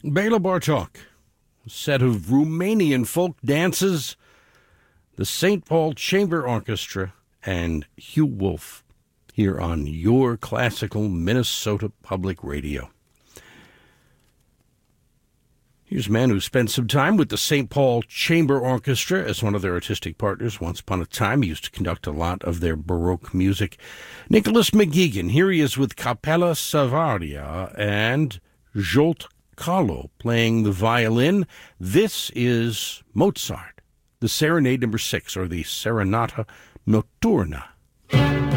Bela Bartok, a set of Romanian folk dances, the St. Paul Chamber Orchestra, and Hugh Wolf here on your classical Minnesota Public Radio. Here's a man who spent some time with the St. Paul Chamber Orchestra as one of their artistic partners. Once upon a time, he used to conduct a lot of their Baroque music. Nicholas McGeegan, here he is with Capella Savaria and Zsolt Kalo playing the violin. This is Mozart, the Serenade No. 6, or the Serenata Notturna.